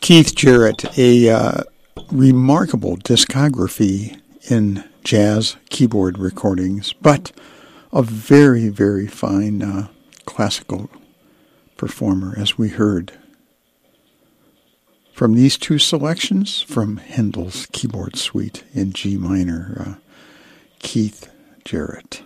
Keith Jarrett, a remarkable discography in jazz keyboard recordings, but a very, very fine classical performer, as we heard. From these two selections, from Handel's Keyboard Suite in G minor, Keith Jarrett.